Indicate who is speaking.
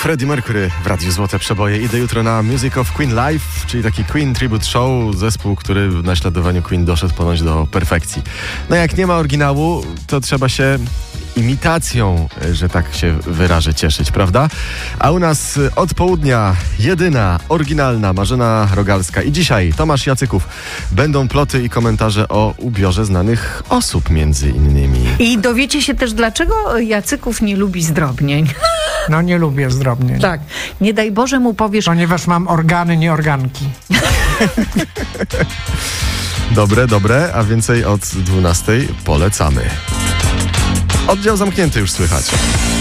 Speaker 1: Freddie Mercury w Radiu Złote Przeboje. Idę jutro na Music of Queen Live, czyli taki Queen Tribute Show, zespół, który w naśladowaniu Queen doszedł ponoć do perfekcji. No jak nie ma oryginału, to trzeba się imitacją, że tak się wyrażę, cieszyć, prawda? A u nas od południa jedyna, oryginalna Marzena Rogalska i dzisiaj Tomasz Jacyków. Będą ploty i komentarze o ubiorze znanych osób między innymi.
Speaker 2: I dowiecie się też, dlaczego Jacyków nie lubi zdrobnień.
Speaker 3: No nie lubię zdrobnień.
Speaker 2: Tak. Nie daj Boże mu powiesz...
Speaker 3: Ponieważ mam organy, nie organki.
Speaker 1: Dobre, a więcej od 12 polecamy. Oddział zamknięty już słychać.